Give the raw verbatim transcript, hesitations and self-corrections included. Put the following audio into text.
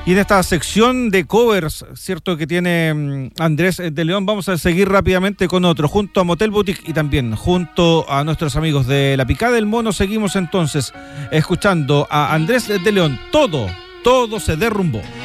Y en esta sección de covers, cierto, que tiene Andrés de León, vamos a seguir rápidamente con otro. Junto a Motel Boutique y también junto a nuestros amigos de La Picada del Mono, seguimos entonces escuchando a Andrés de León. Todo, todo se derrumbó.